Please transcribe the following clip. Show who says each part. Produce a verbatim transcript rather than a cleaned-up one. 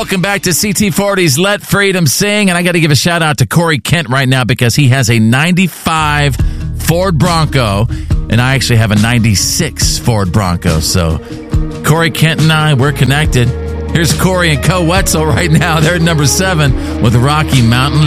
Speaker 1: Welcome back to C T forty's Let Freedom Sing. And I got to give a shout out to Corey Kent right now because he has a ninety-five Ford Bronco. And I actually have a ninety-six Ford Bronco. So Corey Kent and I, we're connected. Here's Corey and Co. Wetzel right now. They're at number seven with Rocky Mountain.